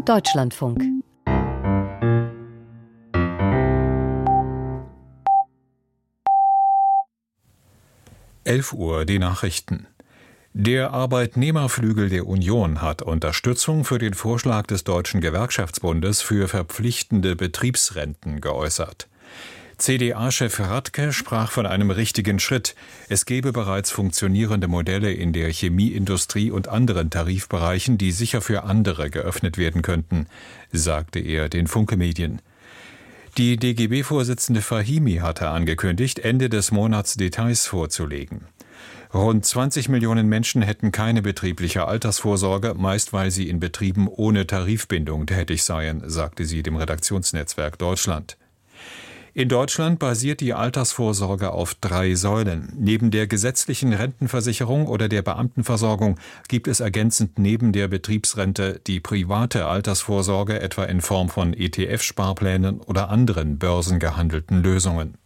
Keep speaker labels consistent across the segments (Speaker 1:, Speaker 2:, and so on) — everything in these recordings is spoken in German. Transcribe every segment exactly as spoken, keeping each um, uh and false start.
Speaker 1: Deutschlandfunk.
Speaker 2: elf Uhr, die Nachrichten. Der Arbeitnehmerflügel der Union hat Unterstützung für den Vorschlag des Deutschen Gewerkschaftsbundes für verpflichtende Betriebsrenten geäußert. C D A-Chef Radke sprach von einem richtigen Schritt. Es gebe bereits funktionierende Modelle in der Chemieindustrie und anderen Tarifbereichen, die sicher für andere geöffnet werden könnten, sagte er den Funke-Medien. Die D G B-Vorsitzende Fahimi hatte angekündigt, Ende des Monats Details vorzulegen. Rund zwanzig Millionen Menschen hätten keine betriebliche Altersvorsorge, meist weil sie in Betrieben ohne Tarifbindung tätig seien, sagte sie dem Redaktionsnetzwerk Deutschland. In Deutschland basiert die Altersvorsorge auf drei Säulen. Neben der gesetzlichen Rentenversicherung oder der Beamtenversorgung gibt es ergänzend neben der Betriebsrente die private Altersvorsorge, etwa in Form von E T F-Sparplänen oder anderen börsengehandelten Lösungen.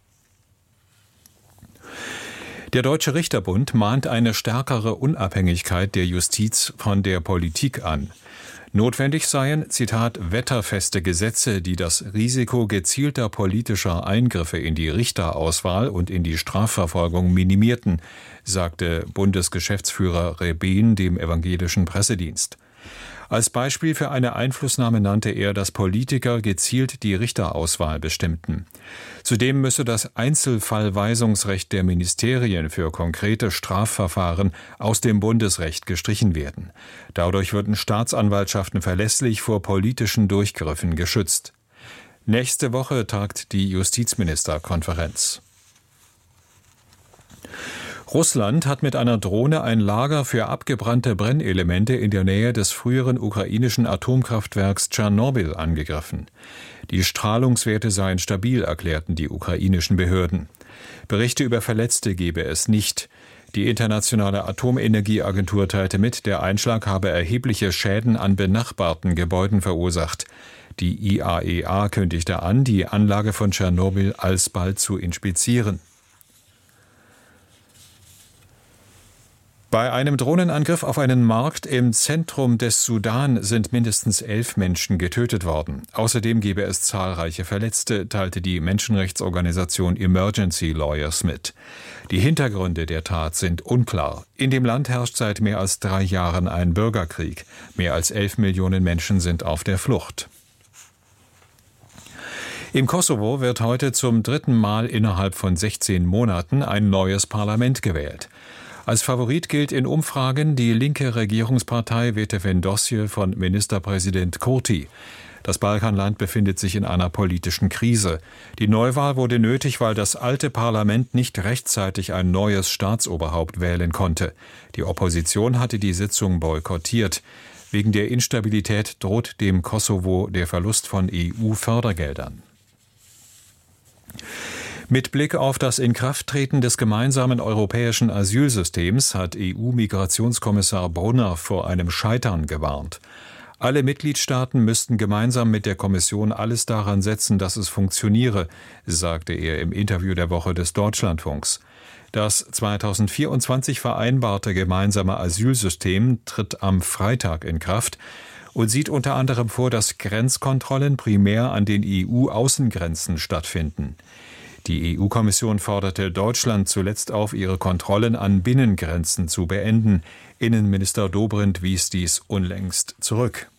Speaker 2: Der Deutsche Richterbund mahnt eine stärkere Unabhängigkeit der Justiz von der Politik an. Notwendig seien, Zitat, wetterfeste Gesetze, die das Risiko gezielter politischer Eingriffe in die Richterauswahl und in die Strafverfolgung minimierten, sagte Bundesgeschäftsführer Rebehn dem evangelischen Pressedienst. Als Beispiel für eine Einflussnahme nannte er, dass Politiker gezielt die Richterauswahl bestimmten. Zudem müsse das Einzelfallweisungsrecht der Ministerien für konkrete Strafverfahren aus dem Bundesrecht gestrichen werden. Dadurch würden Staatsanwaltschaften verlässlich vor politischen Durchgriffen geschützt. Nächste Woche tagt die Justizministerkonferenz. Russland hat mit einer Drohne ein Lager für abgebrannte Brennelemente in der Nähe des früheren ukrainischen Atomkraftwerks Tschernobyl angegriffen. Die Strahlungswerte seien stabil, erklärten die ukrainischen Behörden. Berichte über Verletzte gebe es nicht. Die Internationale Atomenergieagentur teilte mit, der Einschlag habe erhebliche Schäden an benachbarten Gebäuden verursacht. Die I A E A kündigte an, die Anlage von Tschernobyl alsbald zu inspizieren. Bei einem Drohnenangriff auf einen Markt im Zentrum des Sudan sind mindestens elf Menschen getötet worden. Außerdem gebe es zahlreiche Verletzte, teilte die Menschenrechtsorganisation Emergency Lawyers mit. Die Hintergründe der Tat sind unklar. In dem Land herrscht seit mehr als drei Jahren ein Bürgerkrieg. Mehr als elf Millionen Menschen sind auf der Flucht. Im Kosovo wird heute zum dritten Mal innerhalb von sechzehn Monaten ein neues Parlament gewählt. Als Favorit gilt in Umfragen die linke Regierungspartei Vetëvendosje von Ministerpräsident Kurti. Das Balkanland befindet sich in einer politischen Krise. Die Neuwahl wurde nötig, weil das alte Parlament nicht rechtzeitig ein neues Staatsoberhaupt wählen konnte. Die Opposition hatte die Sitzung boykottiert. Wegen der Instabilität droht dem Kosovo der Verlust von E U-Fördergeldern. Mit Blick auf das Inkrafttreten des gemeinsamen europäischen Asylsystems hat E U-Migrationskommissar Brunner vor einem Scheitern gewarnt. Alle Mitgliedstaaten müssten gemeinsam mit der Kommission alles daran setzen, dass es funktioniere, sagte er im Interview der Woche des Deutschlandfunks. Das zweitausendvierundzwanzig vereinbarte gemeinsame Asylsystem tritt am Freitag in Kraft und sieht unter anderem vor, dass Grenzkontrollen primär an den E U-Außengrenzen stattfinden. Die E U-Kommission forderte Deutschland zuletzt auf, ihre Kontrollen an Binnengrenzen zu beenden. Innenminister Dobrindt wies dies unlängst zurück.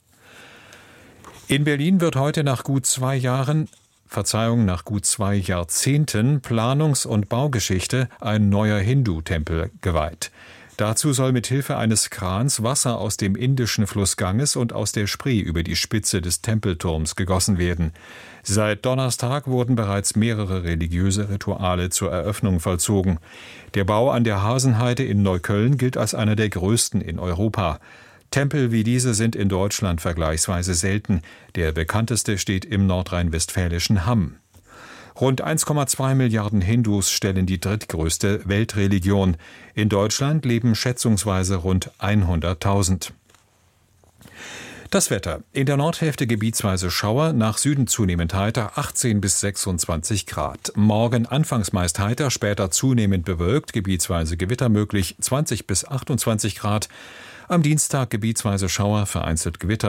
Speaker 2: In Berlin wird heute nach gut zwei Jahren, Verzeihung, nach gut zwei Jahrzehnten Planungs- und Baugeschichte ein neuer Hindu-Tempel geweiht. Dazu soll mit Hilfe eines Krans Wasser aus dem indischen Fluss Ganges und aus der Spree über die Spitze des Tempelturms gegossen werden. Seit Donnerstag wurden bereits mehrere religiöse Rituale zur Eröffnung vollzogen. Der Bau an der Hasenheide in Neukölln gilt als einer der größten in Europa. Tempel wie diese sind in Deutschland vergleichsweise selten. Der bekannteste steht im nordrhein-westfälischen Hamm. Rund eins Komma zwei Milliarden Hindus stellen die drittgrößte Weltreligion. In Deutschland leben schätzungsweise rund hunderttausend. Das Wetter. In der Nordhälfte gebietsweise Schauer, nach Süden zunehmend heiter, achtzehn bis sechsundzwanzig Grad. Morgen anfangs meist heiter, später zunehmend bewölkt, gebietsweise Gewitter möglich, zwanzig bis achtundzwanzig Grad. Am Dienstag gebietsweise Schauer, vereinzelt Gewitter.